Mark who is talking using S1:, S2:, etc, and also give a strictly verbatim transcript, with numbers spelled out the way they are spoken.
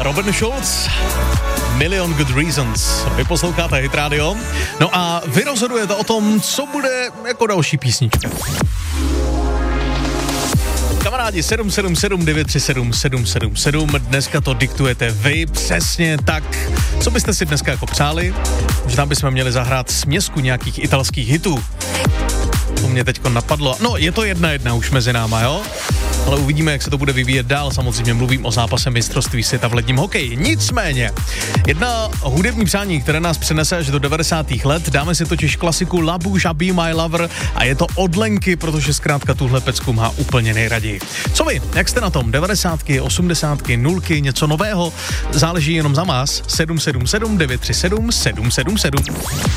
S1: Robin Schulz, Million Good Reasons. Vy posloucháte Hit Radio. No a vy rozhodujete o tom, co bude jako další písnička. Kamarádi, sedm sedm sedm devět tři sedm sedm sedm sedm, dneska to diktujete vy, přesně tak. Co byste si dneska jako přáli? Možná bychom měli zahrát směsku nějakých italských hitů. To mě teďko napadlo. No, je to jedna jedna už mezi náma, jo? Ale uvidíme, jak se to bude vyvíjet dál. Samozřejmě mluvím o zápase mistrovství světa v ledním hokeji. Nicméně, jedna hudební přání, které nás přenese až do devadesátých let, dáme si totiž klasiku La Bouche Be My Lover a je to od Lenky, protože zkrátka tuhle pecku má úplně nejraději. Co vy? Jak jste na tom? devadesátky, osmdesátky, nulky, něco nového? Záleží jenom za vás. sedm sedm sedm devět tři sedm sedm sedm sedm.